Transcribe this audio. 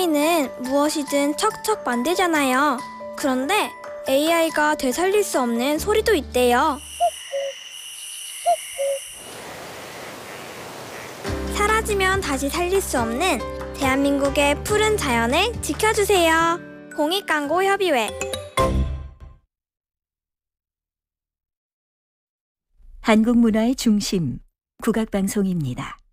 AI는 무엇이든 척척 만들잖아요. 그런데 AI가 되살릴 수 없는 소리도 있대요. 사라지면 다시 살릴 수 없는 대한민국의 푸른 자연을 지켜주세요. 공익광고협의회. 한국 문화의 중심, 국악방송입니다.